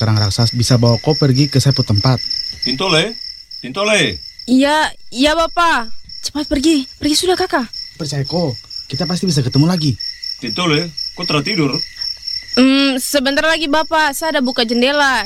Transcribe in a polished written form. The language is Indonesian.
Kerang raksasa bisa bawa kau pergi ke suatu tempat. Tintole, Tintole. Iya, iya Bapak. Cepat pergi, pergi sudah Kakak. Percaya kau, kita pasti bisa ketemu lagi. Tintole, kau telah tidur? Sebentar lagi Bapak, saya ada buka jendela.